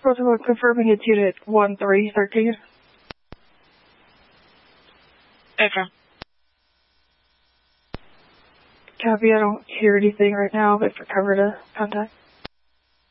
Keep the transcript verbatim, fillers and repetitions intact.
Protocol confirming it's unit one three thirteen. Okay. Copy, I don't hear anything right now, but for cover to contact.